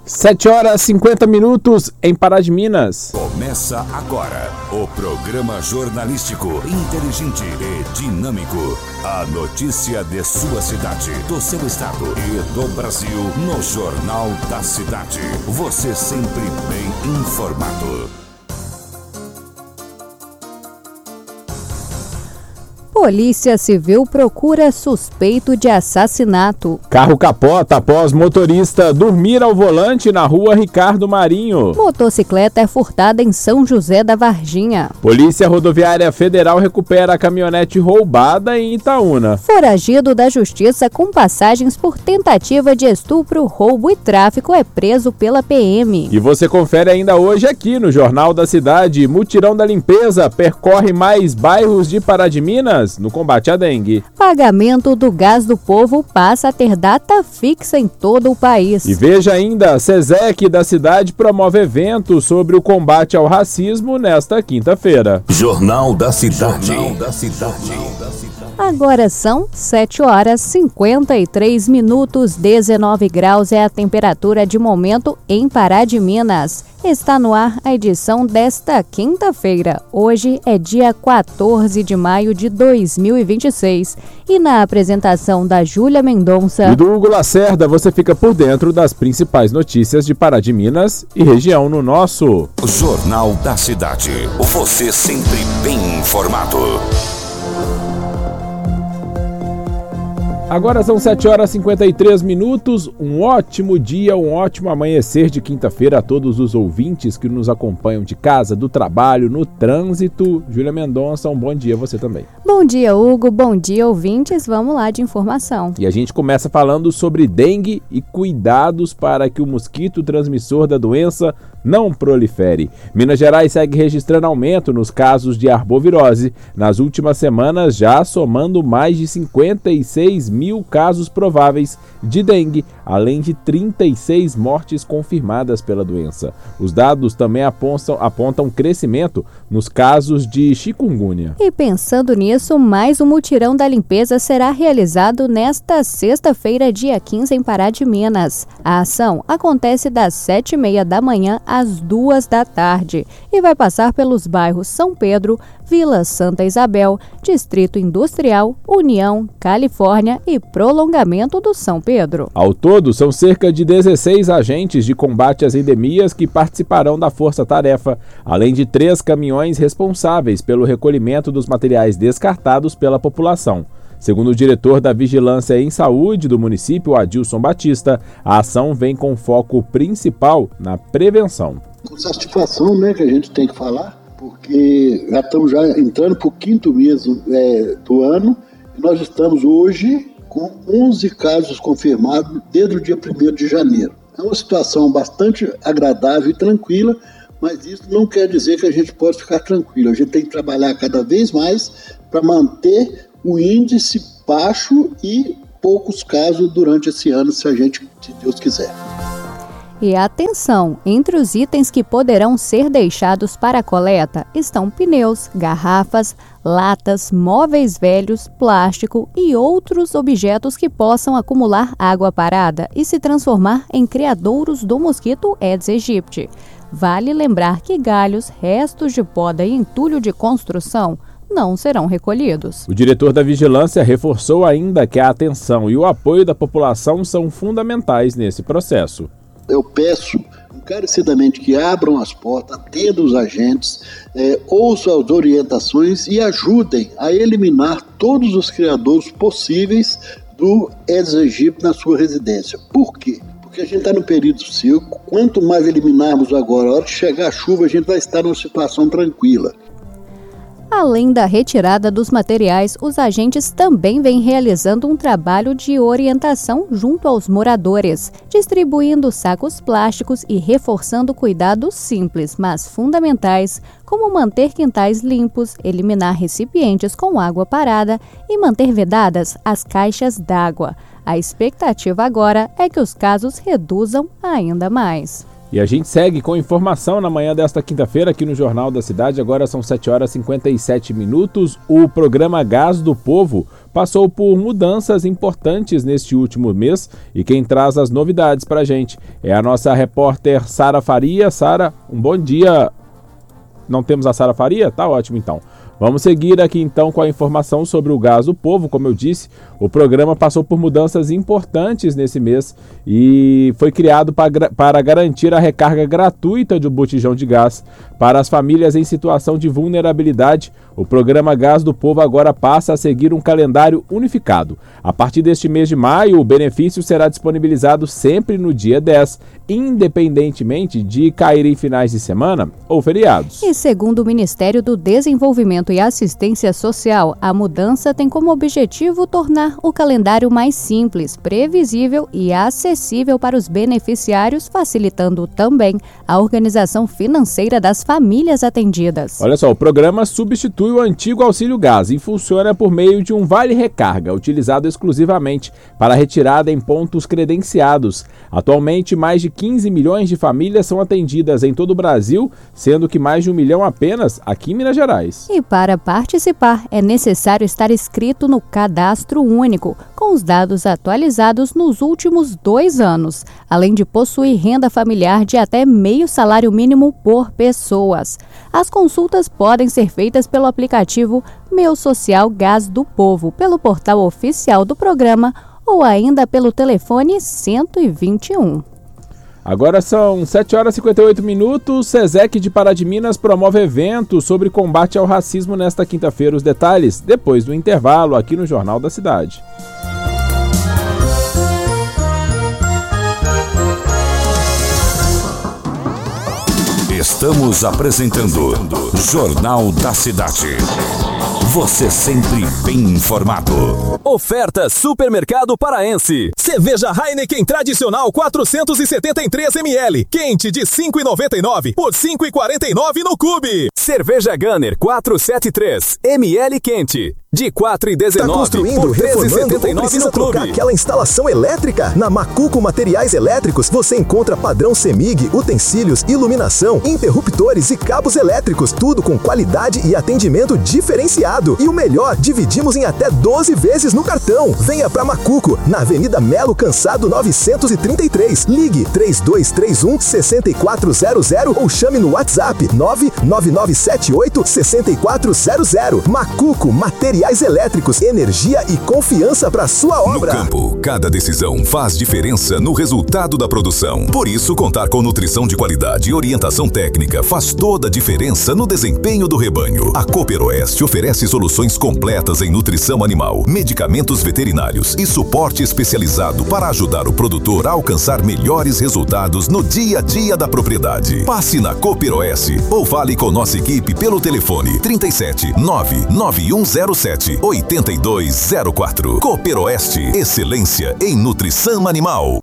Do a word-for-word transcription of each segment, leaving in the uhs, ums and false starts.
sete horas e cinquenta minutos em Pará de Minas. Começa agora o programa jornalístico inteligente e dinâmico. A notícia de sua cidade, do seu estado e do Brasil no Jornal da Cidade. Você sempre bem informado. Polícia Civil procura suspeito de assassinato. Carro capota após motorista dormir ao volante na rua Ricardo Marinho. Motocicleta é furtada em São José da Varginha. Polícia Rodoviária Federal recupera a caminhonete roubada em Itaúna. Foragido da Justiça com passagens por tentativa de estupro, roubo e tráfico é preso pela P M. E você confere ainda hoje aqui no Jornal da Cidade. Mutirão da Limpeza percorre mais bairros de Pará de Minas no combate à dengue. Pagamento do gás do povo passa a ter data fixa em todo o país. E veja ainda, SESEC da cidade promove evento sobre o combate ao racismo nesta quinta-feira. Jornal da Cidade. Jornal da Cidade. Agora são sete horas e cinquenta e três minutos, dezenove graus é a temperatura de momento em Pará de Minas. Está no ar a edição desta quinta-feira. Hoje é dia quatorze de maio de dois mil e vinte e seis. E na apresentação da Júlia Mendonça e do Hugo Lacerda, você fica por dentro das principais notícias de Pará de Minas e região no nosso Jornal da Cidade. Você sempre bem informado. Agora são sete horas e cinquenta e três minutos, um ótimo dia, um ótimo amanhecer de quinta-feira a todos os ouvintes que nos acompanham de casa, do trabalho, no trânsito. Júlia Mendonça, um bom dia você também. Bom dia, Hugo, bom dia, ouvintes, vamos lá de informação. E a gente começa falando sobre dengue e cuidados para que o mosquito transmissor da doença não prolifere. Minas Gerais segue registrando aumento nos casos de arbovirose, nas últimas semanas já somando mais de cinquenta e seis mil casos prováveis de dengue, além de trinta e seis mortes confirmadas pela doença. Os dados também apontam, apontam crescimento nos casos de chikungunya. E pensando nisso, mais um mutirão da limpeza será realizado nesta sexta-feira, dia quinze, em Pará de Minas. A ação acontece das sete e meia da manhã às duas da tarde e vai passar pelos bairros São Pedro, Vila Santa Isabel, Distrito Industrial, União, Califórnia e Prolongamento do São Pedro. Ao todo, são cerca de dezesseis agentes de combate às endemias que participarão da força-tarefa, além de três caminhões responsáveis pelo recolhimento dos materiais descartados pela população. Segundo o diretor da Vigilância em Saúde do município, Adilson Batista, a ação vem com foco principal na prevenção. Com satisfação, né, que a gente tem que falar, porque já estamos já entrando para o quinto mês é, do ano e nós estamos hoje com onze casos confirmados desde o dia primeiro de janeiro. É uma situação bastante agradável e tranquila, mas isso não quer dizer que a gente pode ficar tranquilo. A gente tem que trabalhar cada vez mais para manter o índice baixo e poucos casos durante esse ano, se a gente, se Deus quiser. E atenção, entre os itens que poderão ser deixados para a coleta estão pneus, garrafas, latas, móveis velhos, plástico e outros objetos que possam acumular água parada e se transformar em criadouros do mosquito Aedes aegypti. Vale lembrar que galhos, restos de poda e entulho de construção não serão recolhidos. O diretor da Vigilância reforçou ainda que a atenção e o apoio da população são fundamentais nesse processo. Eu peço encarecidamente que abram as portas, atendam os agentes, é, ouçam as orientações e ajudem a eliminar todos os criadouros possíveis do Aedes aegypti na sua residência. Por quê? Porque a gente está no período seco, quanto mais eliminarmos agora, a hora de chegar a chuva, a gente vai estar numa situação tranquila. Além da retirada dos materiais, os agentes também vêm realizando um trabalho de orientação junto aos moradores, distribuindo sacos plásticos e reforçando cuidados simples, mas fundamentais, como manter quintais limpos, eliminar recipientes com água parada e manter vedadas as caixas d'água. A expectativa agora é que os casos reduzam ainda mais. E a gente segue com informação na manhã desta quinta-feira aqui no Jornal da Cidade. Agora são sete horas e cinquenta e sete minutos. O programa Gás do Povo passou por mudanças importantes neste último mês e quem traz as novidades para a gente é a nossa repórter Sara Faria. Sara, um bom dia. Não temos a Sara Faria? Tá ótimo então. Vamos seguir aqui então com a informação sobre o Gás do Povo. Como eu disse, o programa passou por mudanças importantes nesse mês e foi criado para, para garantir a recarga gratuita do botijão de gás para as famílias em situação de vulnerabilidade. O programa Gás do Povo agora passa a seguir um calendário unificado. A partir deste mês de maio, o benefício será disponibilizado sempre no dia dez, independentemente de cair em finais de semana ou feriados. E segundo o Ministério do Desenvolvimento e Assistência Social, a mudança tem como objetivo tornar o calendário mais simples, previsível e acessível para os beneficiários, facilitando também a organização financeira das famílias atendidas. Olha só, o programa substitui o antigo auxílio gás e funciona por meio de um vale recarga, utilizado exclusivamente para retirada em pontos credenciados. Atualmente, mais de quinze milhões de famílias são atendidas em todo o Brasil, sendo que mais de um milhão apenas aqui em Minas Gerais. E para participar, é necessário estar inscrito no Cadastro Único, com os dados atualizados nos últimos dois anos, além de possuir renda familiar de até meio salário mínimo por pessoas. As consultas podem ser feitas pelo aplicativo Meu Social Gás do Povo, pelo portal oficial do programa ou ainda pelo telefone cento e vinte e um. Agora são sete horas e cinquenta e oito minutos. SESEC de Pará de Minas promove evento sobre combate ao racismo nesta quinta-feira. Os detalhes depois do intervalo aqui no Jornal da Cidade. Estamos apresentando Jornal da Cidade. Você sempre bem informado. Oferta Supermercado Paraense. Cerveja Heineken tradicional quatrocentos e setenta e três mililitros. Quente de cinco reais e noventa e nove centavos por cinco reais e quarenta e nove centavos no Cube. Cerveja Gunner quatrocentos e setenta e três mililitros quente. De quatro reais e dezenove centavos por treze reais e setenta e nove centavos no Clube. Trocar aquela instalação elétrica? Na Macuco Materiais Elétricos você encontra padrão CEMIG, utensílios, iluminação, interruptores e cabos elétricos. Tudo com qualidade e atendimento diferenciado. E o melhor, dividimos em até doze vezes no cartão. Venha pra Macuco, na Avenida Melo Cansado novecentos e trinta e três. Ligue três dois três um, seis quatro zero zero ou chame no WhatsApp nove nove nove sete oito, seis quatro zero zero. Macuco Materiais Elétricos, energia e confiança para sua obra. No campo, cada decisão faz diferença no resultado da produção. Por isso, contar com nutrição de qualidade e orientação técnica faz toda a diferença no desempenho do rebanho. A Cooper Oeste oferece soluções completas em nutrição animal, medicamentos veterinários e suporte especializado para ajudar o produtor a alcançar melhores resultados no dia a dia da propriedade. Passe na Cooper Oeste ou fale com nossa equipe pelo telefone trinta e sete, nove nove um zero sete, oito dois zero quatro. Cooper Oeste, excelência em nutrição animal.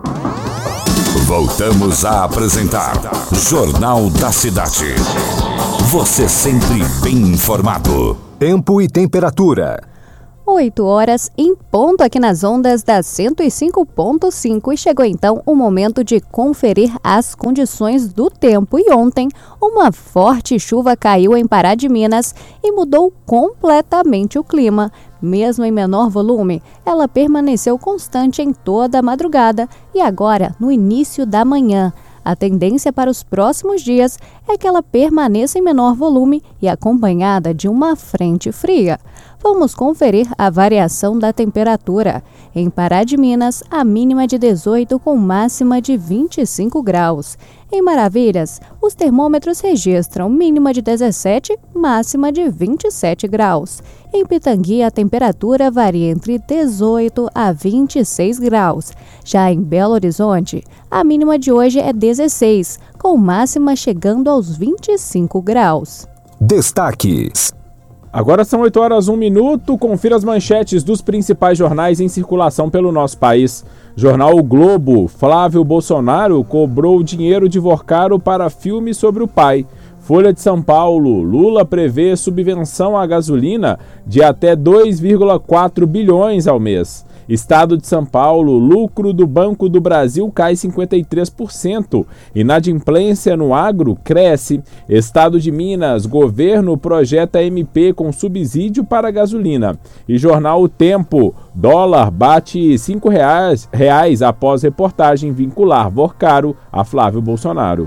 Voltamos a apresentar Jornal da Cidade. Você sempre bem informado. Tempo e temperatura. oito horas em ponto aqui nas ondas da cento e cinco ponto cinco e chegou então o momento de conferir as condições do tempo. E ontem, uma forte chuva caiu em Pará de Minas e mudou completamente o clima. Mesmo em menor volume, ela permaneceu constante em toda a madrugada e agora, no início da manhã. A tendência para os próximos dias é que ela permaneça em menor volume e acompanhada de uma frente fria. Vamos conferir a variação da temperatura. Em Pará de Minas, a mínima de dezoito com máxima de vinte e cinco graus. Em Maravilhas, os termômetros registram mínima de dezessete, máxima de vinte e sete graus. Em Pitangui, a temperatura varia entre dezoito a vinte e seis graus. Já em Belo Horizonte, a mínima de hoje é dezesseis, com máxima chegando aos vinte e cinco graus. Destaques. Agora são oito horas e um minuto. Confira as manchetes dos principais jornais em circulação pelo nosso país. Jornal O Globo. Flávio Bolsonaro cobrou dinheiro de Vorcaro para filme sobre o pai. Folha de São Paulo. Lula prevê subvenção à gasolina de até dois vírgula quatro bilhões ao mês. Estado de São Paulo, lucro do Banco do Brasil cai cinquenta e três por cento. Inadimplência no agro cresce. Estado de Minas, governo projeta M P com subsídio para gasolina. E jornal O Tempo, dólar bate cinco reais, reais após reportagem vincular Vorcaro a Flávio Bolsonaro.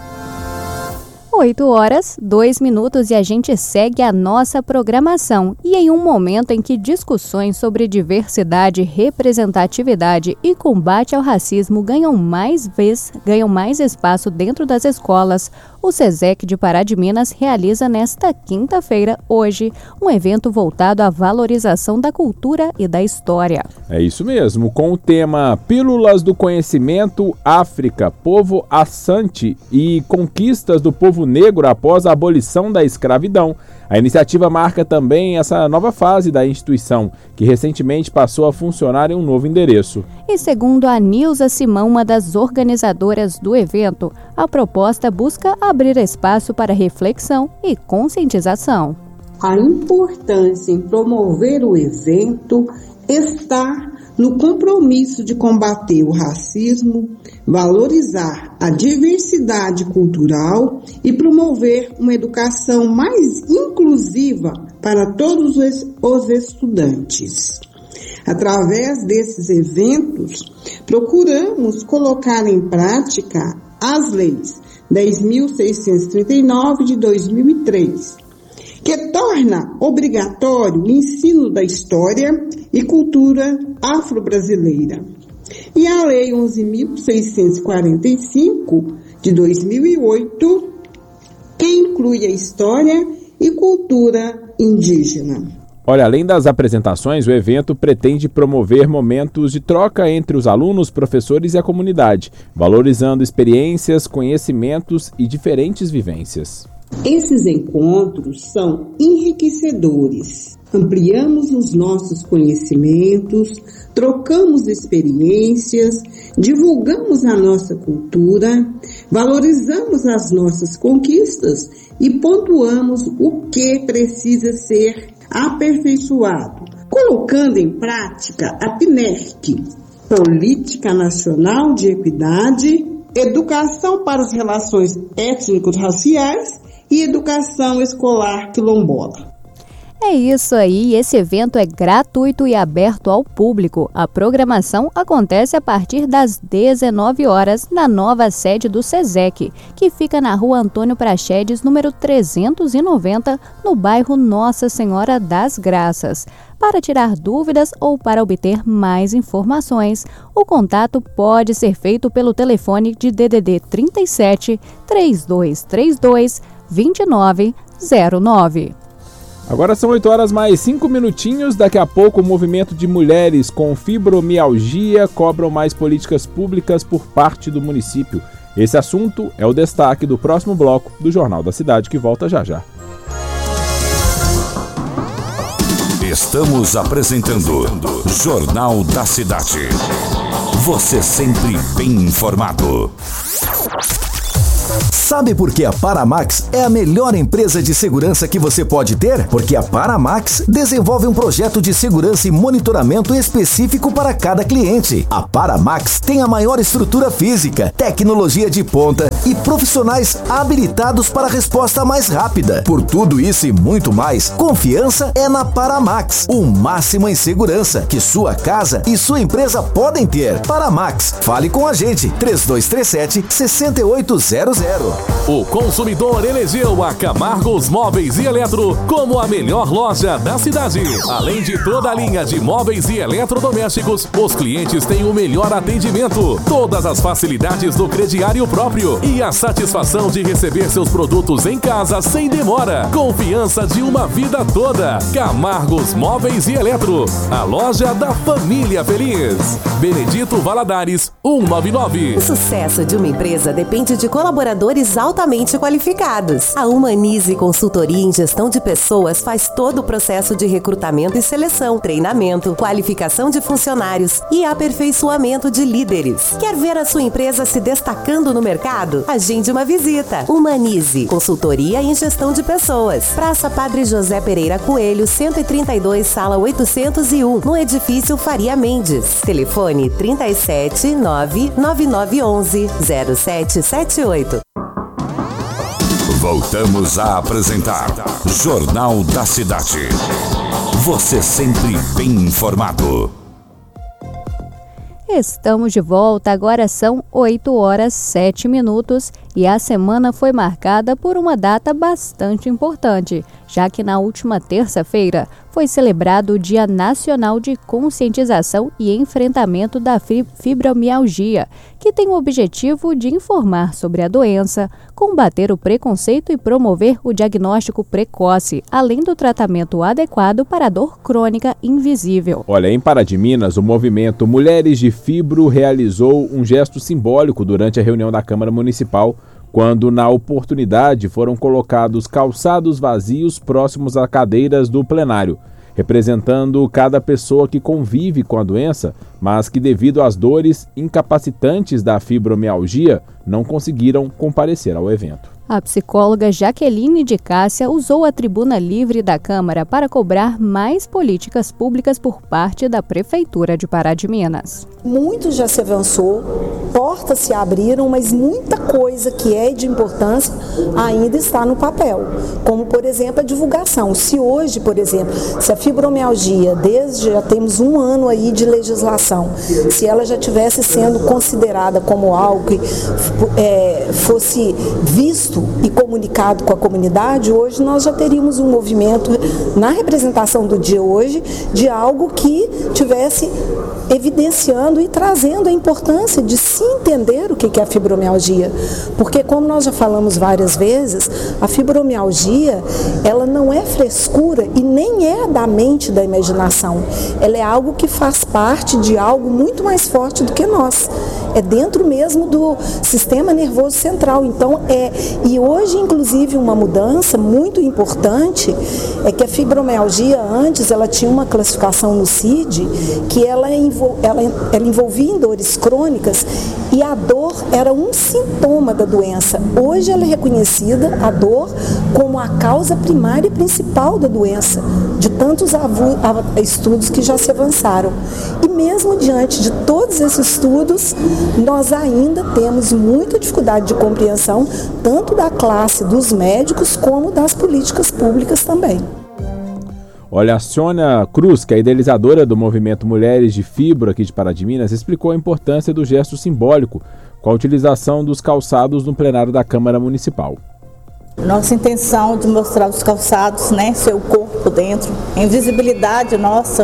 oito horas, dois minutos e a gente segue a nossa programação. E em um momento em que discussões sobre diversidade, representatividade e combate ao racismo ganham mais vez, ganham mais espaço dentro das escolas, o SESEC de Pará de Minas realiza nesta quinta-feira, hoje, um evento voltado à valorização da cultura e da história. É isso mesmo, com o tema Pílulas do Conhecimento, África, Povo Assante e Conquistas do Povo Negro após a abolição da escravidão. A iniciativa marca também essa nova fase da instituição, que recentemente passou a funcionar em um novo endereço. E segundo a Nilza Simão, uma das organizadoras do evento, a proposta busca abrir espaço para reflexão e conscientização. A importância em promover o evento está no compromisso de combater o racismo, valorizar a diversidade cultural e promover uma educação mais inclusiva para todos os estudantes. Através desses eventos, procuramos colocar em prática as leis dez mil seiscentos e trinta e nove de dois mil e três, que torna obrigatório o ensino da história e cultura afro-brasileira, e a Lei onze mil seiscentos e quarenta e cinco de dois mil e oito, que inclui a história e cultura indígena. Olha, além das apresentações, o evento pretende promover momentos de troca entre os alunos, professores e a comunidade, valorizando experiências, conhecimentos e diferentes vivências. Esses encontros são enriquecedores. Ampliamos os nossos conhecimentos, trocamos experiências, divulgamos a nossa cultura, valorizamos as nossas conquistas e pontuamos o que precisa ser aperfeiçoado, colocando em prática a P N E C, Política Nacional de Equidade, Educação para as Relações Étnico-Raciais e Educação Escolar Quilombola. É isso aí, esse evento é gratuito e aberto ao público. A programação acontece a partir das dezenove horas na nova sede do SESEC, que fica na rua Antônio Praxedes, número trezentos e noventa, no bairro Nossa Senhora das Graças. Para tirar dúvidas ou para obter mais informações, o contato pode ser feito pelo telefone de D D D trinta e sete, três dois três dois, dois nove zero nove. Agora são oito horas mais cinco minutinhos. Daqui a pouco o movimento de mulheres com fibromialgia cobram mais políticas públicas por parte do município. Esse assunto é o destaque do próximo bloco do Jornal da Cidade, que volta já já. Estamos apresentando Jornal da Cidade. Você sempre bem informado. Sabe por que a Paramax é a melhor empresa de segurança que você pode ter? Porque a Paramax desenvolve um projeto de segurança e monitoramento específico para cada cliente. A Paramax tem a maior estrutura física, tecnologia de ponta e profissionais habilitados para a resposta mais rápida. Por tudo isso e muito mais, confiança é na Paramax. O máximo em segurança que sua casa e sua empresa podem ter. Paramax, fale com a gente. três dois três sete, seis oito zero zero. O consumidor elegeu a Camargos Móveis e Eletro como a melhor loja da cidade. Além de toda a linha de móveis e eletrodomésticos, os clientes têm o melhor atendimento, todas as facilidades do crediário próprio e a satisfação de receber seus produtos em casa sem demora. Confiança de uma vida toda. Camargos Móveis e Eletro, a loja da família feliz. Benedito Valadares, cento e noventa e nove. O sucesso de uma empresa depende de colaboração colaboradores altamente qualificados. A Humanize Consultoria em Gestão de Pessoas faz todo o processo de recrutamento e seleção, treinamento, qualificação de funcionários e aperfeiçoamento de líderes. Quer ver a sua empresa se destacando no mercado? Agende uma visita. Humanize Consultoria em Gestão de Pessoas. Praça Padre José Pereira Coelho, cento e trinta e dois, sala oitocentos e um, no edifício Faria Mendes. Telefone trinta e sete, nove nove nove onze, zero sete sete oito. Voltamos a apresentar Jornal da Cidade. Você sempre bem informado. Estamos de volta, agora são oito horas e sete minutos e a semana foi marcada por uma data bastante importante, já que na última terça-feira foi celebrado o Dia Nacional de Conscientização e Enfrentamento da Fibromialgia, que tem o objetivo de informar sobre a doença, combater o preconceito e promover o diagnóstico precoce, além do tratamento adequado para a dor crônica invisível. Olha, em Pará de Minas, o movimento Mulheres de Fibro realizou um gesto simbólico durante a reunião da Câmara Municipal, quando, na oportunidade, foram colocados calçados vazios próximos a cadeiras do plenário, representando cada pessoa que convive com a doença, mas que, devido às dores incapacitantes da fibromialgia, não conseguiram comparecer ao evento. A psicóloga Jaqueline de Cássia usou a tribuna livre da Câmara para cobrar mais políticas públicas por parte da Prefeitura de Pará de Minas. Muito já se avançou, portas se abriram, mas muita coisa que é de importância ainda está no papel, como, por exemplo, a divulgação. Se hoje, por exemplo, se a fibromialgia, desde já temos um ano aí de legislação, se ela já tivesse sendo considerada como algo que é, fosse visto e comunicado com a comunidade, hoje nós já teríamos um movimento na representação do dia hoje de algo que tivesse evidenciando e trazendo a importância de se entender o que é a fibromialgia, porque, como nós já falamos várias vezes, a fibromialgia, ela não é frescura e nem é da mente, da imaginação, ela é algo que faz parte de algo muito mais forte do que nós, é dentro mesmo do sistema nervoso central. Então, é, e hoje, inclusive, uma mudança muito importante é que a fibromialgia, antes, ela tinha uma classificação no C I D que ela, ela, ela envolvia em dores crônicas e a dor era um sintoma da doença. Hoje ela é reconhecida, a dor, como a causa primária e principal da doença, de tantos estudos que já se avançaram. E mesmo diante de todos esses estudos, nós ainda temos muita dificuldade de compreensão, tanto da classe dos médicos como das políticas públicas também. Olha, a Sônia Cruz, que é idealizadora do movimento Mulheres de Fibro aqui de Pará de Minas, explicou a importância do gesto simbólico com a utilização dos calçados no plenário da Câmara Municipal. Nossa intenção de mostrar os calçados, né, seu corpo dentro, a invisibilidade nossa,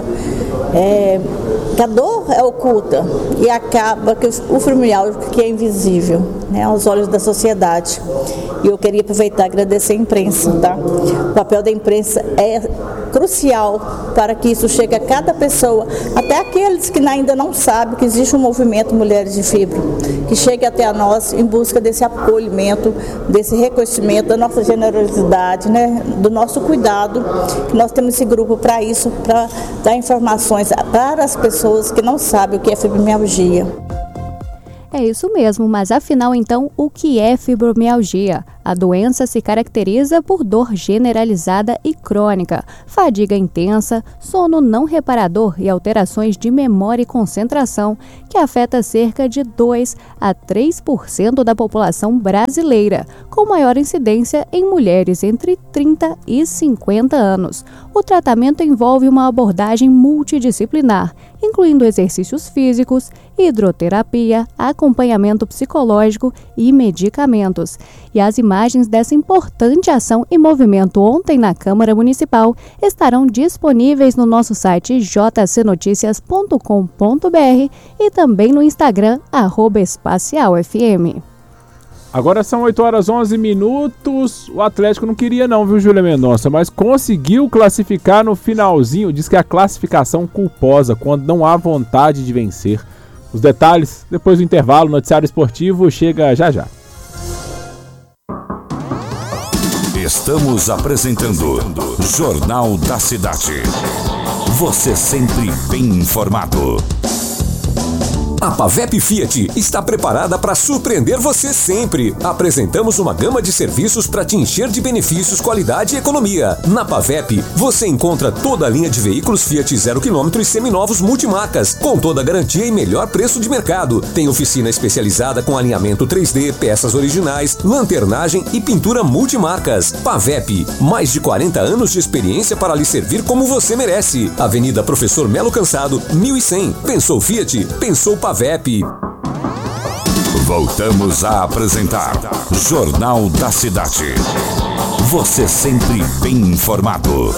é, que a dor é oculta e acaba que o fibromialgia que é invisível, né, aos olhos da sociedade. E eu queria aproveitar e agradecer a imprensa, tá? O papel da imprensa é crucial para que isso chegue a cada pessoa, até aqueles que ainda não sabem que existe um movimento Mulheres de Fibro, que chegue até a nós em busca desse acolhimento, desse reconhecimento, da nossa generosidade, né, do nosso cuidado, que nós temos esse grupo para isso, para dar informações para as pessoas que não sabem o que é fibromialgia. É isso mesmo, mas afinal então, o que é fibromialgia? A doença se caracteriza por dor generalizada e crônica, fadiga intensa, sono não reparador e alterações de memória e concentração, que afeta cerca de dois a três por cento da população brasileira, com maior incidência em mulheres entre trinta e cinquenta anos. O tratamento envolve uma abordagem multidisciplinar, incluindo exercícios físicos, hidroterapia, acompanhamento psicológico e medicamentos. E as imagens dessa importante ação e movimento ontem na Câmara Municipal estarão disponíveis no nosso site j c noticias ponto com ponto b r e também no Instagram, arroba espacial f m. Agora são oito horas e onze minutos. O Atlético não queria não, viu, Júlia Mendonça? Mas conseguiu classificar no finalzinho. Diz que é a classificação culposa, quando não há vontade de vencer. Os detalhes, depois do intervalo, o noticiário esportivo chega já já. Estamos apresentando Jornal da Cidade. Você sempre bem informado. A Pavep Fiat está preparada para surpreender você sempre. Apresentamos uma gama de serviços para te encher de benefícios, qualidade e economia. Na Pavep, você encontra toda a linha de veículos Fiat zero quilômetro e seminovos multimarcas, com toda a garantia e melhor preço de mercado. Tem oficina especializada com alinhamento três D, peças originais, lanternagem e pintura multimarcas. Pavep, mais de quarenta anos de experiência para lhe servir como você merece. Avenida Professor Melo Cansado, mil e cem. Pensou Fiat? Pensou Pavep. Voltamos a apresentar Jornal da Cidade. Você sempre bem informado.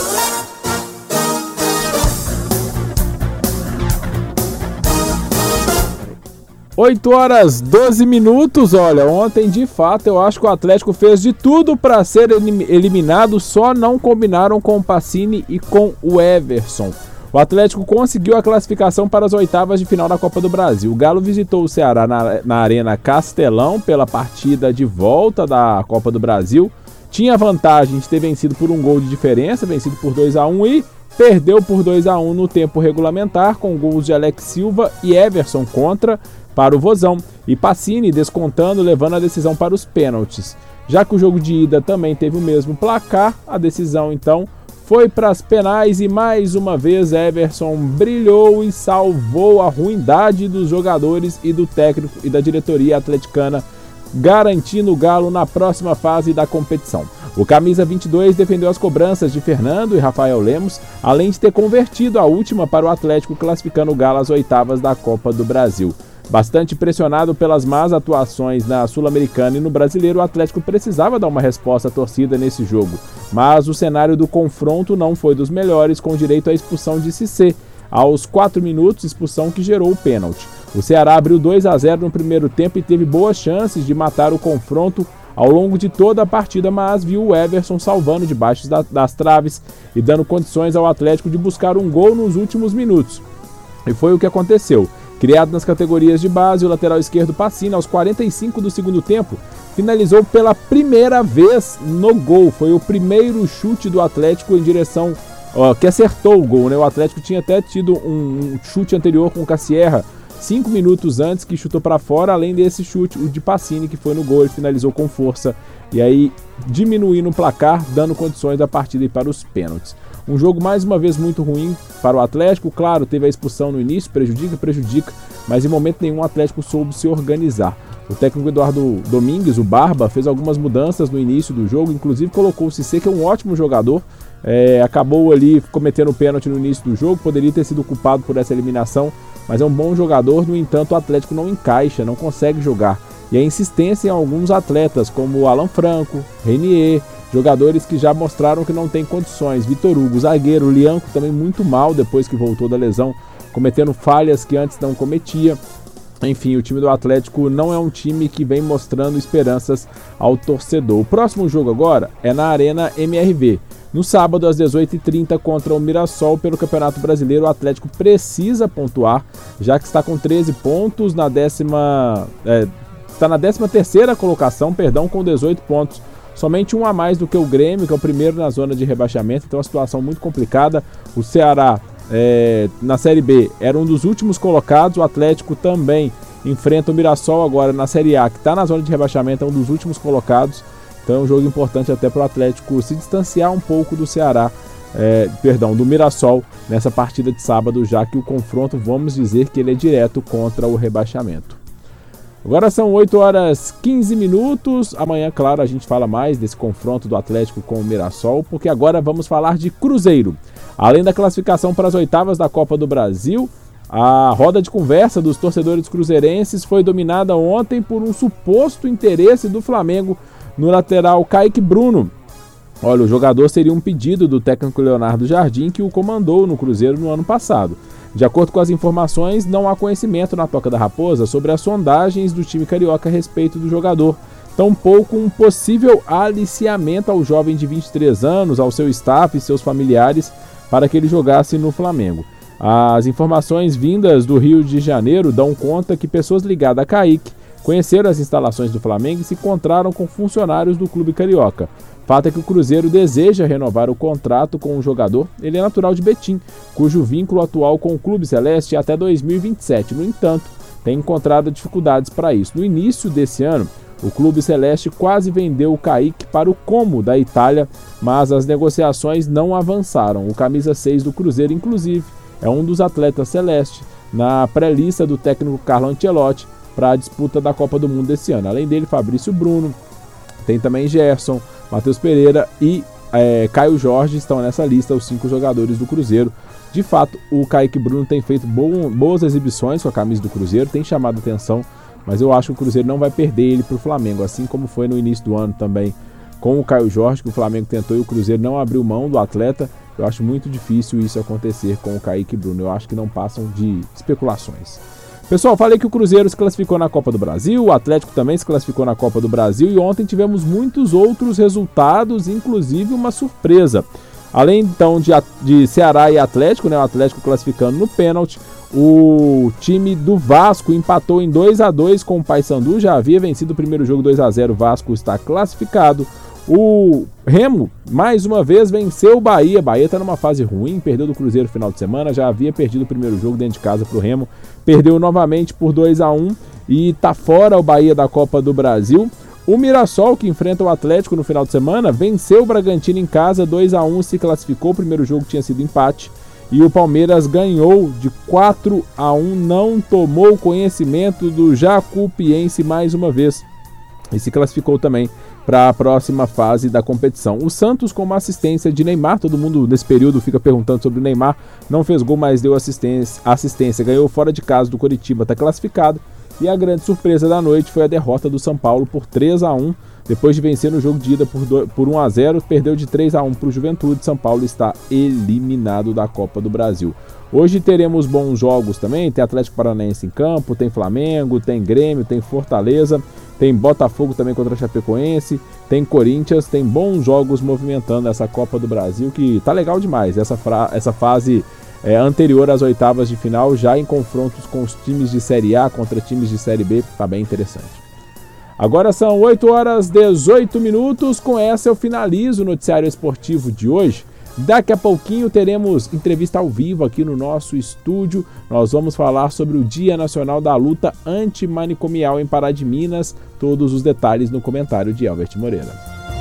oito horas, doze minutos. Olha, ontem de fato eu acho que o Atlético fez de tudo para ser eliminado, só não combinaram com o Pacini e com o Everson. O Atlético conseguiu a classificação para as oitavas de final da Copa do Brasil. O Galo visitou o Ceará na, na Arena Castelão pela partida de volta da Copa do Brasil. Tinha vantagem de ter vencido por um gol de diferença, vencido por dois a um e perdeu por dois a um no tempo regulamentar, com gols de Alex Silva e Everson contra para o Vozão e Pacini descontando, levando a decisão para os pênaltis. Já que o jogo de ida também teve o mesmo placar, a decisão então foi para as penais e mais uma vez Everson brilhou e salvou a ruindade dos jogadores e do técnico e da diretoria atleticana, garantindo o Galo na próxima fase da competição. O camisa vinte e dois defendeu as cobranças de Fernando e Rafael Lemos, além de ter convertido a última para o Atlético, classificando o Galo às oitavas da Copa do Brasil. Bastante pressionado pelas más atuações na Sul-Americana e no Brasileiro, o Atlético precisava dar uma resposta à torcida nesse jogo, mas o cenário do confronto não foi dos melhores, com direito à expulsão de Cissé. Aos quatro minutos, expulsão que gerou o pênalti. O Ceará abriu dois a zero no primeiro tempo e teve boas chances de matar o confronto ao longo de toda a partida, mas viu o Everson salvando debaixo das traves e dando condições ao Atlético de buscar um gol nos últimos minutos. E foi o que aconteceu. Criado nas categorias de base, o lateral esquerdo Pacini, aos quarenta e cinco do segundo tempo, finalizou pela primeira vez no gol. Foi o primeiro chute do Atlético em direção, ó, que acertou o gol, né? O Atlético tinha até tido um, um chute anterior com o Cassierra, cinco minutos antes, que chutou para fora. Além desse chute, o de Pacini, que foi no gol, ele finalizou com força e aí diminuindo o placar, dando condições da partida e para os pênaltis. Um jogo mais uma vez muito ruim para o Atlético. Claro, teve a expulsão no início, prejudica, prejudica, mas em momento nenhum o Atlético soube se organizar. O técnico Eduardo Domingues, o Barba, fez algumas mudanças no início do jogo, inclusive colocou o Cissé, que é um ótimo jogador, é, acabou ali cometendo pênalti no início do jogo, poderia ter sido culpado por essa eliminação, mas é um bom jogador. No entanto, o Atlético não encaixa, não consegue jogar. E a insistência em alguns atletas, como o Alan Franco, Renier, jogadores que já mostraram que não tem condições. Vitor Hugo, zagueiro, o Lianco também muito mal depois que voltou da lesão, cometendo falhas que antes não cometia. Enfim, o time do Atlético não é um time que vem mostrando esperanças ao torcedor. O próximo jogo agora é na Arena M R V. No sábado, às dezoito e trinta, contra o Mirassol pelo Campeonato Brasileiro, o Atlético precisa pontuar, já que está com treze pontos, na décima, é, está na décima terceira colocação, perdão, com dezoito pontos. Somente um a mais do que o Grêmio, que é o primeiro na zona de rebaixamento, então é uma situação muito complicada. O Ceará, é, na Série B, era um dos últimos colocados, o Atlético também enfrenta o Mirassol agora na Série A, que está na zona de rebaixamento, é um dos últimos colocados, então é um jogo importante até para o Atlético se distanciar um pouco do Ceará, é, perdão, do Mirassol, nessa partida de sábado, já que o confronto, vamos dizer que ele é direto contra o rebaixamento. Agora são oito horas e quinze minutos. Amanhã, claro, a gente fala mais desse confronto do Atlético com o Mirassol, porque agora vamos falar de Cruzeiro. Além da classificação para as oitavas da Copa do Brasil, a roda de conversa dos torcedores cruzeirenses foi dominada ontem por um suposto interesse do Flamengo no lateral Kaique Bruno. Olha, o jogador seria um pedido do técnico Leonardo Jardim, que o comandou no Cruzeiro no ano passado. De acordo com as informações, não há conhecimento na Toca da Raposa sobre as sondagens do time carioca a respeito do jogador, tampouco um possível aliciamento ao jovem de vinte e três anos, ao seu staff e seus familiares, para que ele jogasse no Flamengo. As informações vindas do Rio de Janeiro dão conta que pessoas ligadas a Kaique conheceram as instalações do Flamengo e se encontraram com funcionários do clube carioca. Fato é que o Cruzeiro deseja renovar o contrato com o jogador, ele é natural de Betim, cujo vínculo atual com o clube celeste é até dois mil e vinte e sete. No entanto, tem encontrado dificuldades para isso. No início desse ano, o clube celeste quase vendeu o Kaique para o Como da Itália, mas as negociações não avançaram. O camisa seis do Cruzeiro, inclusive, é um dos atletas celeste na pré-lista do técnico Carlo Ancelotti para a disputa da Copa do Mundo desse ano. Além dele, Fabrício Bruno, tem também Gerson, Matheus Pereira e é, Caio Jorge estão nessa lista, os cinco jogadores do Cruzeiro. De fato, o Kaique Bruno tem feito bo- boas exibições com a camisa do Cruzeiro, tem chamado atenção, mas eu acho que o Cruzeiro não vai perder ele para o Flamengo, assim como foi no início do ano também com o Caio Jorge, que o Flamengo tentou e o Cruzeiro não abriu mão do atleta. Eu acho muito difícil isso acontecer com o Kaique Bruno, eu acho que não passam de especulações. Pessoal, falei que o Cruzeiro se classificou na Copa do Brasil, o Atlético também se classificou na Copa do Brasil e ontem tivemos muitos outros resultados, inclusive uma surpresa. Além então de, de Ceará e Atlético, né, o Atlético classificando no pênalti, o time do Vasco empatou em dois a dois com o Paysandu, já havia vencido o primeiro jogo dois a zero, o Vasco está classificado. O Remo, mais uma vez, venceu o Bahia. Bahia está numa fase ruim, perdeu do Cruzeiro no final de semana, já havia perdido o primeiro jogo dentro de casa para o Remo, perdeu novamente por dois a um e está fora o Bahia da Copa do Brasil. O Mirassol, que enfrenta o Atlético no final de semana, venceu o Bragantino em casa, dois a um, se classificou, o primeiro jogo tinha sido empate. E o Palmeiras ganhou de quatro a um, não tomou conhecimento do Jacupiense mais uma vez e se classificou também para a próxima fase da competição. O Santos, com uma assistência de Neymar, todo mundo nesse período fica perguntando sobre o Neymar, não fez gol, mas deu assistência, assistência ganhou fora de casa do Coritiba, está classificado. E a grande surpresa da noite foi a derrota do São Paulo por três a um, depois de vencer no jogo de ida por, do, por um a zero, perdeu de três a um para o Juventude. São Paulo está eliminado da Copa do Brasil. Hoje teremos bons jogos também, tem Atlético Paranaense em campo, tem Flamengo, tem Grêmio, tem Fortaleza, tem Botafogo também contra a Chapecoense, tem Corinthians, tem bons jogos movimentando essa Copa do Brasil, que tá legal demais, essa, fra- essa fase é, anterior às oitavas de final, já em confrontos com os times de Série A contra times de Série B, tá bem interessante. Agora são oito horas e dezoito minutos, com essa eu finalizo o noticiário esportivo de hoje. Daqui a pouquinho teremos entrevista ao vivo aqui no nosso estúdio. Nós vamos falar sobre o Dia Nacional da Luta Antimanicomial em Pará de Minas. Todos os detalhes no comentário de Albert Moreira.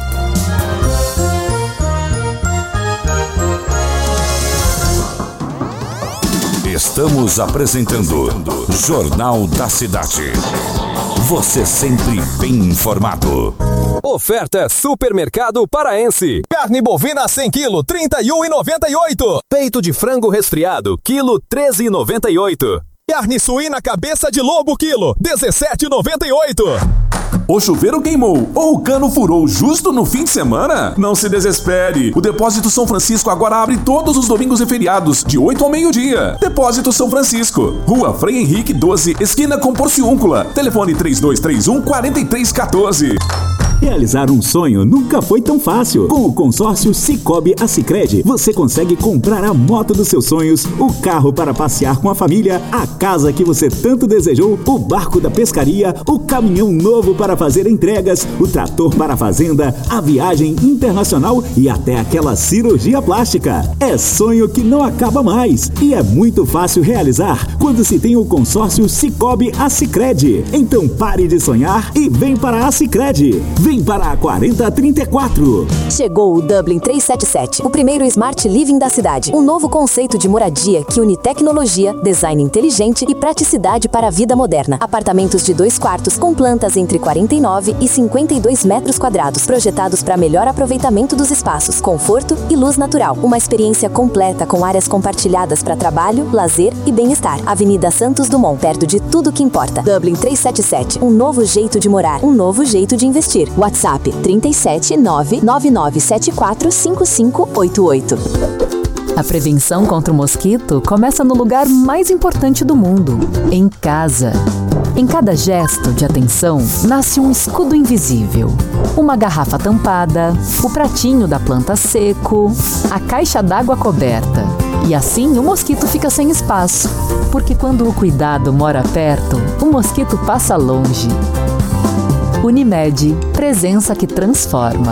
Estamos apresentando Jornal da Cidade. Você sempre bem informado. Oferta Supermercado Paraense. Carne bovina cem quilos, trinta e um reais e noventa e oito centavos. Peito de frango resfriado, quilo, treze reais e noventa e oito centavos. Carne suína cabeça de lobo, quilo, dezessete reais e noventa e oito centavos. O chuveiro queimou ou o cano furou justo no fim de semana? Não se desespere. O Depósito São Francisco agora abre todos os domingos e feriados, de oito ao meio-dia. Depósito São Francisco, Rua Frei Henrique doze, esquina com Porciúncula. Telefone três dois três um, quatro três um quatro. Realizar um sonho nunca foi tão fácil. Com o consórcio Sicoob Assicred, você consegue comprar a moto dos seus sonhos, o carro para passear com a família, a casa que você tanto desejou, o barco da pescaria, o caminhão novo para fazer entregas, o trator para a fazenda, a viagem internacional e até aquela cirurgia plástica. É sonho que não acaba mais e é muito fácil realizar quando se tem o consórcio Sicoob Assicred. Então pare de sonhar e vem para a Assicred. Vem para a quarenta trinta e quatro. Chegou o Dublin trezentos e setenta e sete, o primeiro Smart Living da cidade. Um novo conceito de moradia que une tecnologia, design inteligente e praticidade para a vida moderna. Apartamentos de dois quartos com plantas entre quarenta e nove e cinquenta e dois metros quadrados, projetados para melhor aproveitamento dos espaços, conforto e luz natural. Uma experiência completa com áreas compartilhadas para trabalho, lazer e bem-estar. Avenida Santos Dumont, perto de tudo que importa. Dublin trezentos e setenta e sete, um novo jeito de morar, um novo jeito de investir. WhatsApp trinta e sete, nove nove nove sete quatro cinco cinco oito oito. A prevenção contra o mosquito começa no lugar mais importante do mundo, em casa. Em cada gesto de atenção, nasce um escudo invisível. Uma garrafa tampada, o pratinho da planta seco, a caixa d'água coberta. E assim o mosquito fica sem espaço. Porque quando o cuidado mora perto, o mosquito passa longe. Unimed, presença que transforma.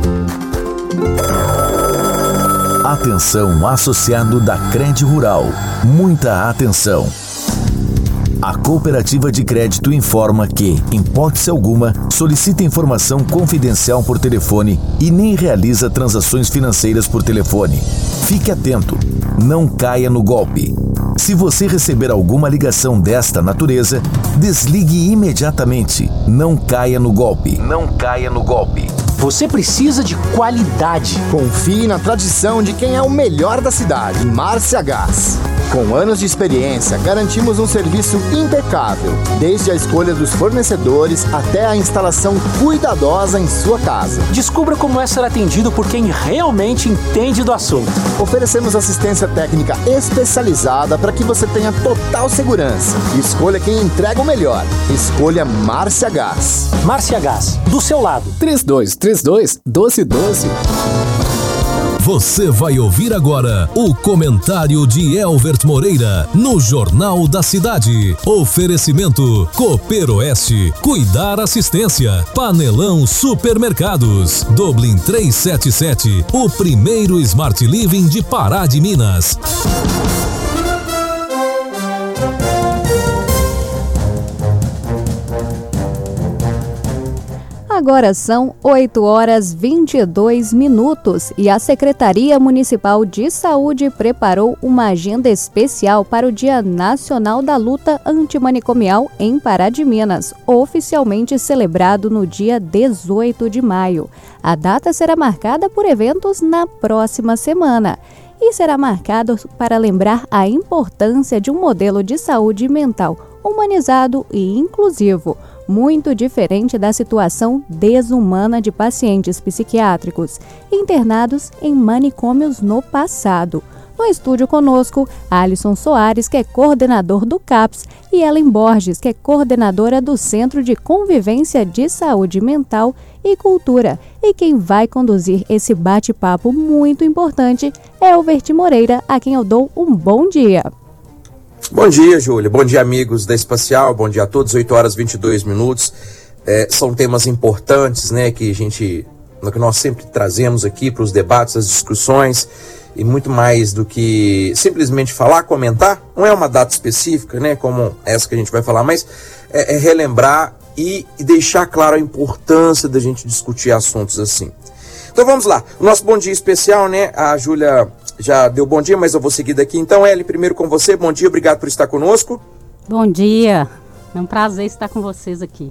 Atenção, associado da Cred Rural. Muita atenção. A Cooperativa de Crédito informa que, em hipótese alguma, solicita informação confidencial por telefone e nem realiza transações financeiras por telefone. Fique atento, não caia no golpe. Se você receber alguma ligação desta natureza, desligue imediatamente. Não caia no golpe. Não caia no golpe. Você precisa de qualidade. Confie na tradição de quem é o melhor da cidade, Márcia Gás. Com anos de experiência, garantimos um serviço impecável, desde a escolha dos fornecedores até a instalação cuidadosa em sua casa. Descubra como é ser atendido por quem realmente entende do assunto. Oferecemos assistência técnica especializada para que você tenha total segurança. Escolha quem entrega o melhor. Escolha Márcia Gás. Márcia Gás, do seu lado. três dois três dois, um dois um dois. Você vai ouvir agora o comentário de Elvert Moreira no Jornal da Cidade. Oferecimento Cooperoeste, Cuidar Assistência, Panelão Supermercados, Dublin trezentos e setenta e sete, o primeiro Smart Living de Pará de Minas. Agora são oito horas e vinte e dois minutos e a Secretaria Municipal de Saúde preparou uma agenda especial para o Dia Nacional da Luta Antimanicomial em Pará de Minas, oficialmente celebrado no dia dezoito de maio. A data será marcada por eventos na próxima semana e será marcado para lembrar a importância de um modelo de saúde mental humanizado e inclusivo, muito diferente da situação desumana de pacientes psiquiátricos internados em manicômios no passado. No estúdio conosco, Alisson Soares, que é coordenador do CAPS, e Ellen Borges, que é coordenadora do Centro de Convivência de Saúde Mental e Cultura. E quem vai conduzir esse bate-papo muito importante é Elvert Moreira, a quem eu dou um bom dia. Bom dia, Júlia. Bom dia, amigos da Espacial. Bom dia a todos. oito horas e vinte e dois minutos. É, são temas importantes, né, que a gente, que nós sempre trazemos aqui para os debates, as discussões, e muito mais do que simplesmente falar, comentar. Não é uma data específica, né, como essa que a gente vai falar, mas é, é relembrar e, e deixar claro a importância da gente discutir assuntos assim. Então vamos lá. O nosso bom dia especial, né, a Júlia já deu bom dia, mas eu vou seguir daqui. Então, Eli, primeiro com você, bom dia, obrigado por estar conosco. Bom dia, é um prazer estar com vocês aqui.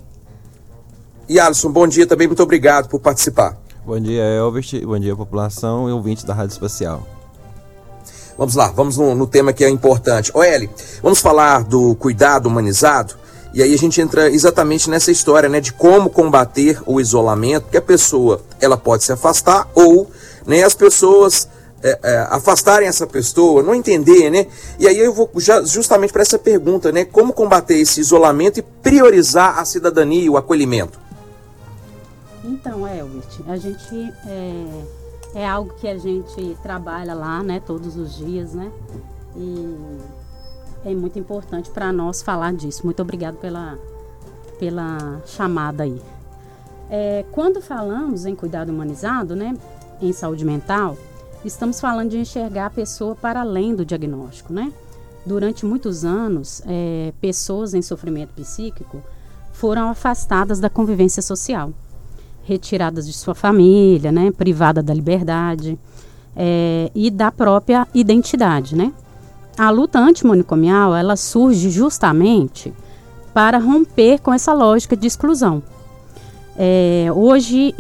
E Alisson, bom dia também, muito obrigado por participar. Bom dia, Elvert, bom dia, população e ouvintes da Rádio Espacial. Vamos lá, vamos no, no tema que é importante. Ô, Eli, vamos falar do cuidado humanizado, e aí a gente entra exatamente nessa história, né, de como combater o isolamento, que a pessoa, ela pode se afastar ou, né, as pessoas... É, é, afastarem essa pessoa, não entender, né? E aí eu vou já, justamente para essa pergunta, né? Como combater esse isolamento e priorizar a cidadania e o acolhimento? Então, Elbert, a gente é, é algo que a gente trabalha lá, né? Todos os dias, né? E é muito importante para nós falar disso. Muito obrigado pela, pela chamada aí. É, quando falamos em cuidado humanizado, né? Em saúde mental, estamos falando de enxergar a pessoa para além do diagnóstico, né? Durante muitos anos, é, pessoas em sofrimento psíquico foram afastadas da convivência social, retiradas de sua família, né? Privada da liberdade é, e da própria identidade, né? A luta antimanicomial, ela surge justamente para romper com essa lógica de exclusão. É, hoje,